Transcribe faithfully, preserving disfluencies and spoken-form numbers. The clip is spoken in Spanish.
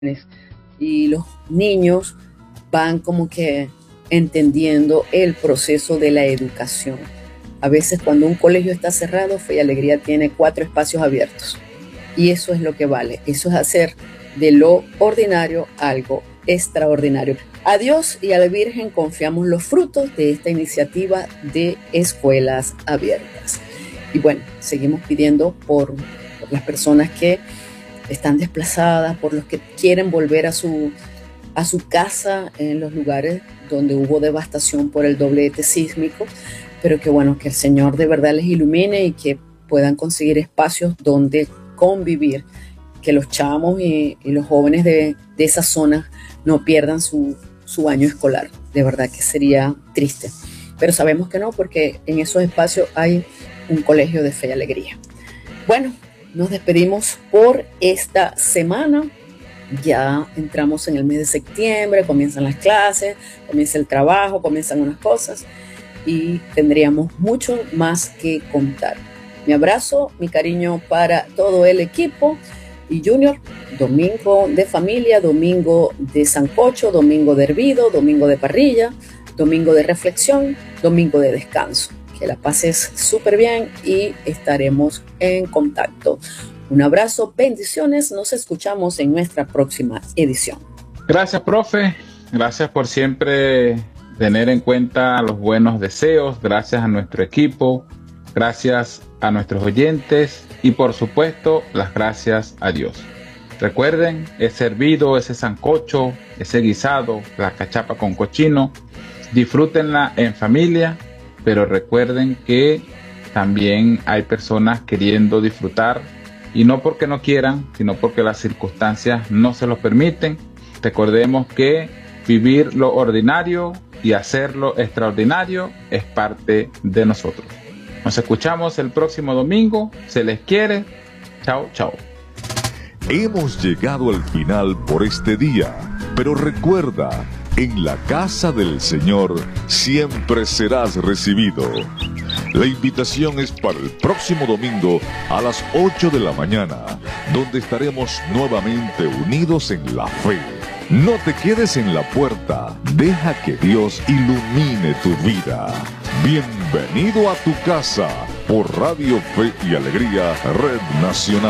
y los niños van como que entendiendo el proceso de la educación. A veces cuando un colegio está cerrado, Fe y Alegría tiene cuatro espacios abiertos. Y eso es lo que vale. Eso es hacer de lo ordinario algo extraordinario. A Dios y a la Virgen confiamos los frutos de esta iniciativa de escuelas abiertas. Y bueno, seguimos pidiendo por, por las personas que están desplazadas, por los que quieren volver a su, a su casa en los lugares donde hubo devastación por el doblete sísmico, pero que bueno, que el Señor de verdad les ilumine y que puedan conseguir espacios donde convivir, que los chamos y, y los jóvenes de, de esa zona no pierdan su, su año escolar. De verdad que sería triste, pero sabemos que no, porque en esos espacios hay un colegio de Fe y Alegría. Bueno, nos despedimos por esta semana. Ya entramos en el mes de septiembre, comienzan las clases, comienza el trabajo, comienzan unas cosas y tendríamos mucho más que contar. Mi abrazo, mi cariño para todo el equipo y Junior, domingo de familia, domingo de sancocho, domingo de hervido, domingo de parrilla, domingo de reflexión, domingo de descanso. Que la pases súper bien y estaremos en contacto. Un abrazo, bendiciones, nos escuchamos en nuestra próxima edición. Gracias, profe. Gracias por siempre tener en cuenta los buenos deseos. Gracias a nuestro equipo. Gracias a nuestros oyentes. Y por supuesto, las gracias a Dios. Recuerden, ese hervido, ese sancocho, ese guisado, la cachapa con cochino, disfrútenla en familia, pero recuerden que también hay personas queriendo disfrutar y no porque no quieran, sino porque las circunstancias no se lo permiten. Recordemos que vivir lo ordinario y hacerlo extraordinario es parte de nosotros. Nos escuchamos el próximo domingo. Se les quiere. Chao, chao. Hemos llegado al final por este día, pero recuerda, en la casa del Señor siempre serás recibido. La invitación es para el próximo domingo a las ocho de la mañana, donde estaremos nuevamente unidos en la fe. No te quedes en la puerta, deja que Dios ilumine tu vida. Bienvenido a tu casa por Radio Fe y Alegría, Red Nacional.